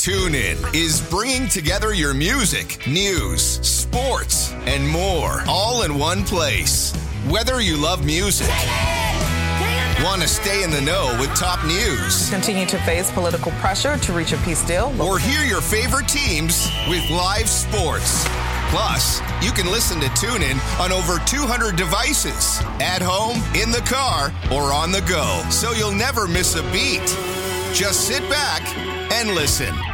TuneIn is bringing together your music, news, sports, and more, all in one place. Whether you love music, want to stay in the know with top news, continue to face political pressure to reach a peace deal, or hear your favorite teams with live sports. Plus, you can listen to TuneIn on over 200 devices, at home, in the car, or on the go, so you'll never miss a beat. Just sit back and listen.